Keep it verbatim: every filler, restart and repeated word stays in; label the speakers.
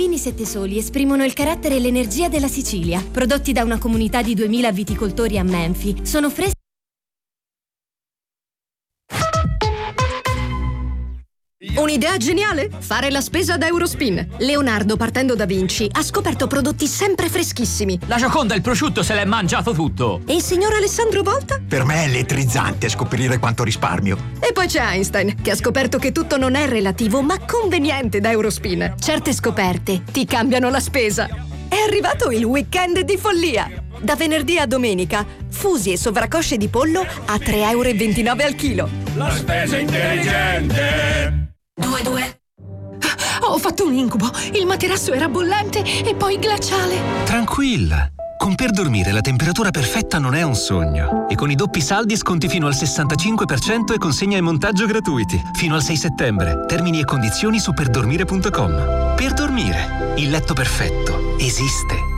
Speaker 1: vini Sette Soli esprimono il carattere e l'energia della Sicilia. Prodotti da una comunità di duemila viticoltori a Menfi, sono freschi.
Speaker 2: Un'idea geniale? Fare la spesa ad Eurospin. Leonardo, partendo da Vinci, ha scoperto prodotti sempre freschissimi.
Speaker 3: La Gioconda, il prosciutto, se l'è mangiato tutto.
Speaker 2: E il signor Alessandro Volta?
Speaker 4: Per me è elettrizzante scoprire quanto risparmio.
Speaker 2: E poi c'è Einstein, che ha scoperto che tutto non è relativo, ma conveniente da Eurospin. Certe scoperte ti cambiano la spesa. È arrivato il weekend di follia. Da venerdì a domenica, fusi e sovracosce di pollo a tre euro e ventinove al chilo.
Speaker 5: La spesa intelligente!
Speaker 6: Due, due. Ho fatto un incubo. Il materasso era bollente e poi glaciale.
Speaker 7: Tranquilla. Con Per Dormire la temperatura perfetta non è un sogno. E con i doppi saldi sconti fino al sessantacinque per cento e consegna e montaggio gratuiti. Fino al sei settembre. Termini e condizioni su perdormire punto com. Per Dormire. Il letto perfetto esiste.